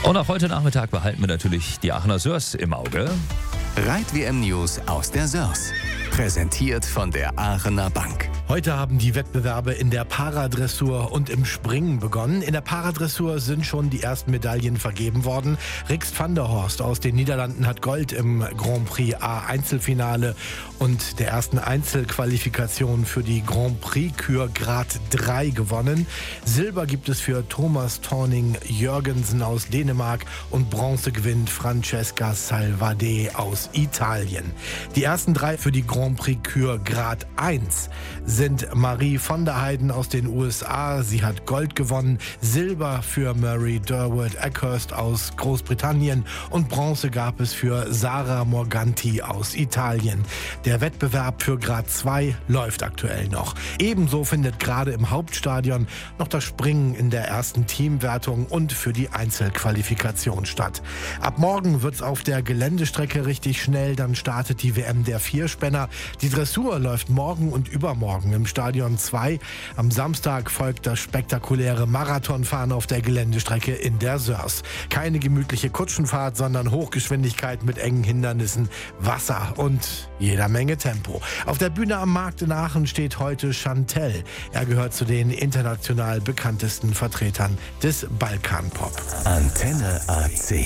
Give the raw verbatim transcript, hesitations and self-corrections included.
Und auch heute Nachmittag behalten wir natürlich die Aachener Sörs im Auge. Reit-W M-News aus der Sörs. Präsentiert von der Aachener Bank. Heute haben die Wettbewerbe in der Paradressur und im Springen begonnen. In der Paradressur sind schon die ersten Medaillen vergeben worden. Rix van der Horst aus den Niederlanden hat Gold im Grand Prix A Einzelfinale und der ersten Einzelqualifikation für die Grand Prix Kür Grad drei gewonnen. Silber gibt es für Thomas Thorning Jørgensen aus Dänemark und Bronze gewinnt Francesca Salvadé aus Italien. Die ersten drei für die Grand Prix Kür Grad eins sind Marie von der Heijden aus den U S A. Sie hat Gold gewonnen. Silber für Mary Durward Eckhurst aus Großbritannien und Bronze gab es für Sara Morganti aus Italien. Der Wettbewerb für Grad zwei läuft aktuell noch. Ebenso findet gerade im Hauptstadion noch das Springen in der ersten Teamwertung und für die Einzelqualifikation statt. Ab morgen wird's auf der Geländestrecke richtig schnell. Dann startet die W M der Vierspänner. Die Dressur läuft morgen und übermorgen im Stadion zwei. Am Samstag folgt das spektakuläre Marathonfahren auf der Geländestrecke in der Sörs. Keine gemütliche Kutschenfahrt, sondern Hochgeschwindigkeit mit engen Hindernissen, Wasser und jeder Menge Tempo. Auf der Bühne am Markt in Aachen steht heute Chantel. Er gehört zu den international bekanntesten Vertretern des Balkanpop. Antenne A C.